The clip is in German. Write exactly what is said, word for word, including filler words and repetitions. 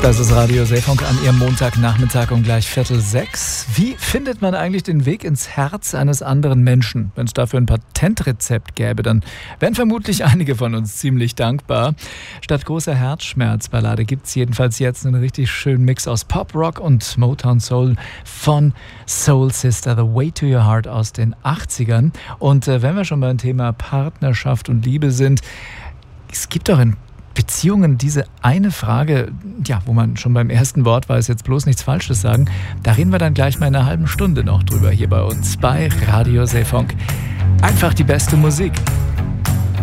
Das ist Radio Seefunk an Ihrem Montagnachmittag um gleich Viertel sechs. Wie findet man eigentlich den Weg ins Herz eines anderen Menschen? Wenn es dafür ein Patentrezept gäbe, dann wären vermutlich einige von uns ziemlich dankbar. Statt großer Herzschmerzballade gibt es jedenfalls jetzt einen richtig schönen Mix aus Pop, Rock und Motown Soul von Soul Sister, The Way to Your Heart aus den achtzigern. Und äh, wenn wir schon beim Thema Partnerschaft und Liebe sind, es gibt doch in Beziehungen diese eine Frage, ja, wo man schon beim ersten Wort weiß, jetzt bloß nichts Falsches sagen. Da reden wir dann gleich mal in einer halben Stunde noch drüber hier bei uns bei Radio Seefunk. Einfach die beste Musik.